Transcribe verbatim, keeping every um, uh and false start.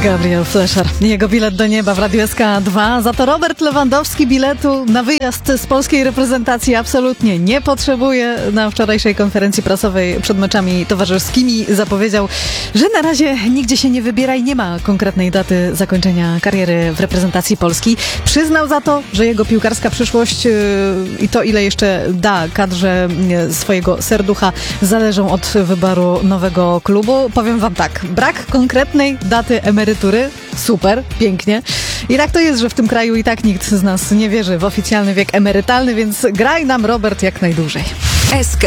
Gabriel Flesher. Jego bilet do nieba w Radiu S K dwa. Za to Robert Lewandowski biletu na wyjazd z polskiej reprezentacji absolutnie nie potrzebuje. Na wczorajszej konferencji prasowej przed meczami towarzyskimi zapowiedział, że na razie nigdzie się nie wybiera i nie ma konkretnej daty zakończenia kariery w reprezentacji Polski. Przyznał za to, że jego piłkarska przyszłość yy, i to, ile jeszcze da kadrze yy, swojego serducha, zależą od wyboru nowego klubu. Powiem wam tak, brak konkretnej daty emerytury, super, pięknie. I tak to jest, że w tym kraju i tak nikt z nas nie wierzy w oficjalny wiek emerytalny, więc graj nam, Robert, jak najdłużej. S K